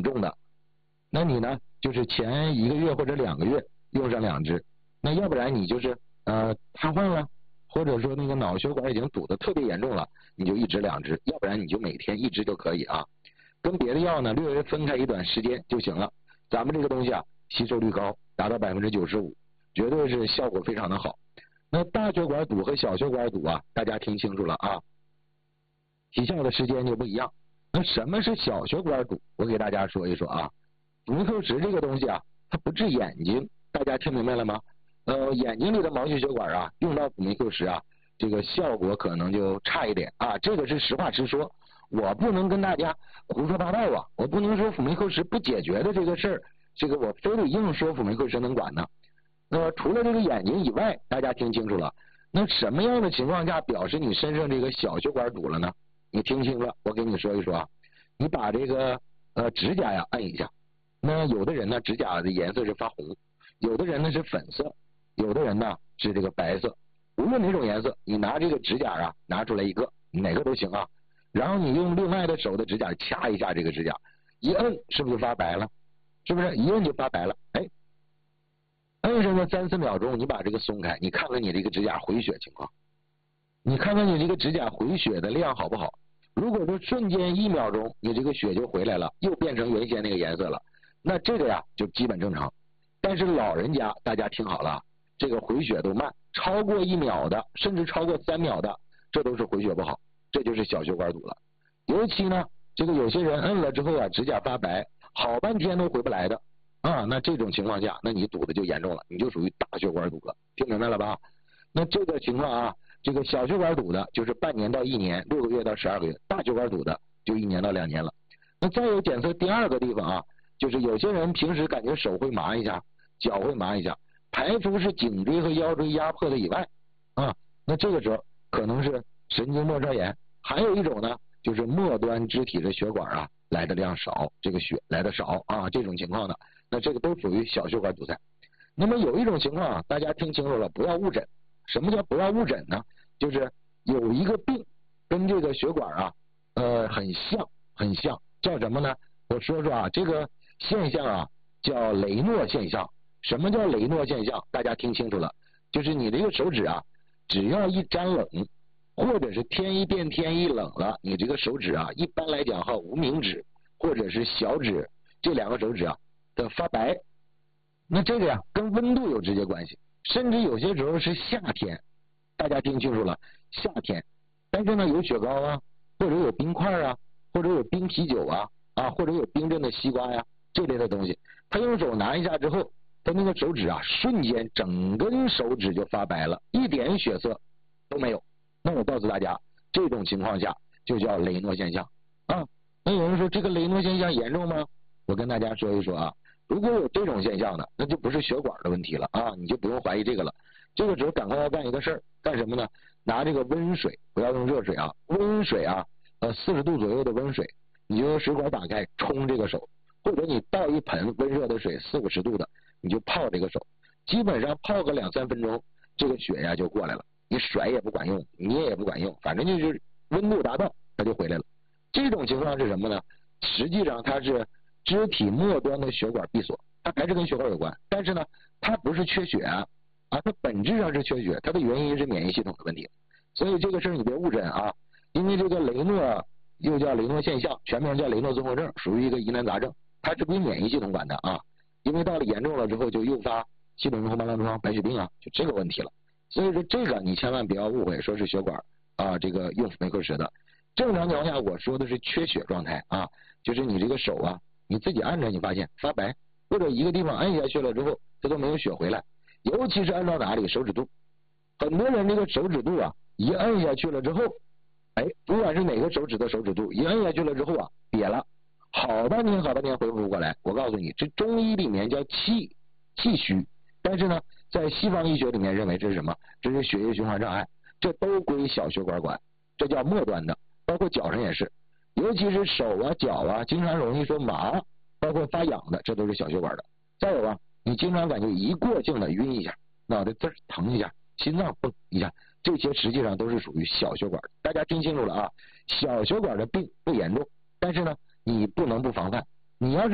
重的，那你呢就是前1个月或者2个月用上2支，那要不然你就是瘫痪了，或者说那个脑血管已经堵得特别严重了，你就1支2支，要不然你就每天1支就可以啊。跟别的药呢略微分开一段时间就行了。咱们这个东西啊吸收率高，达到95%，绝对是效果非常的好。那大血管堵和小血管堵啊，大家听清楚了啊，起效的时间就不一样。那什么是小血管堵？我给大家说一说啊。辅酶 Q10这个东西啊，它不治眼睛，大家听明白了吗？眼睛里的毛细血管啊，用到辅酶 Q10啊，这个效果可能就差一点啊，这个是实话实说，我不能跟大家胡说八道啊，我不能说辅酶 Q10不解决的这个事儿，这个我非得硬说辅酶 Q10能管呢。除了这个眼睛以外，大家听清楚了，那什么样的情况下表示你身上这个小血管堵了呢？你听清了，我给你说一说啊。你把这个指甲呀按一下，那有的人呢指甲的颜色是发红，有的人呢是粉色，有的人呢是这个白色，无论哪种颜色，你拿这个指甲啊拿出来一个，哪个都行啊，然后你用另外的手的指甲掐一下这个指甲，一摁是不是就发白了？是不是一摁就发白了？哎，摁上个3-4秒钟，你把这个松开，你看看你这个指甲回血情况，你看看你这个指甲回血的量好不好？如果说瞬间1秒钟，你这个血就回来了，又变成原先那个颜色了，那这个呀就基本正常。但是老人家大家听好了，这个回血都慢，超过1秒的，甚至超过3秒的，这都是回血不好，这就是小血管堵了。尤其呢，这个有些人摁了之后啊，指甲发白，好半天都回不来的啊，那这种情况下，那你堵的就严重了，你就属于大血管堵了，听明白了吧？那这个情况啊，这个小血管堵的就是半年到1年，6个月到12个月，大血管堵的就1年到2年了。那再有检测第2个地方啊，就是有些人平时感觉手会麻一下，脚会麻一下，排除是颈椎和腰椎压迫的以外啊，那这个时候可能是神经末梢炎。还有一种呢，就是末端肢体的血管啊来的量少，这个血来的少啊，这种情况的，那这个都属于小血管堵塞。那么有一种情况啊，大家听清楚了，不要误诊。什么叫不要误诊呢？就是有一个病跟这个血管啊很像，叫什么呢？我说说啊，这个现象啊叫雷诺现象。什么叫雷诺现象？大家听清楚了，就是你这个手指啊，只要一沾冷，或者是天一变天一冷了，你这个手指啊，一般来讲哈，无名指或者是小指这2个手指啊的发白，那这个呀跟温度有直接关系，甚至有些时候是夏天，大家听清楚了，夏天，但是呢有雪糕啊，或者有冰块啊，或者有冰啤酒啊，或者有冰镇的西瓜呀这类的东西，他用手拿一下之后，他那个手指啊瞬间整根手指就发白了，一点血色都没有。那我告诉大家，这种情况下就叫雷诺现象啊。那有人说这个雷诺现象严重吗？我跟大家说一说啊，如果有这种现象的，那就不是血管的问题了啊，你就不用怀疑这个了。这个时候赶快要干一个事儿，干什么呢？拿这个温水，不要用热水啊，温水啊，40度左右的温水，你就用水管打开冲这个手，或者你倒一盆温热的水，40-50度的，你就泡这个手，基本上泡个2-3分钟，这个血呀就过来了。你甩也不管用，捏也不管用，反正就是温度达到，它就回来了。这种情况是什么呢？实际上它是肢体末端的血管闭锁，它还是跟血管有关，但是呢，它不是缺血啊，它本质上是缺血，它的原因是免疫系统的问题。所以这个事儿你别误诊啊，因为这个雷诺又叫雷诺现象，全名叫雷诺综合症，属于一个疑难杂症，它是归免疫系统管的啊。因为到了严重了之后，就诱发系统性红斑狼疮、白血病啊，就这个问题了。所以说这个你千万不要误会，说是血管啊，这个用辅酶 Q10的。正常情况下，我说的是缺血状态啊，就是你这个手啊，你自己按着，你发现发白，或者一个地方按下去了之后，它都没有血回来，尤其是按到哪里，手指肚。很多人这个手指肚啊，一按下去了之后，不管是哪个手指的手指肚，一按下去了之后啊，瘪了，好半天恢复不过来。我告诉你，这中医里面叫气虚，但是呢，在西方医学里面认为这是什么？这是血液循环障碍，这都归小血管管，这叫末端的，包括脚上也是，尤其是手啊、脚啊，经常容易说麻，包括发痒的，这都是小血管的。再有啊，你经常感觉一过性的晕一下，脑袋滋疼一下，心脏蹦一下，这些实际上都是属于小血管的。大家听清楚了啊，小血管的病不严重，但是呢，你不能不防范。你要是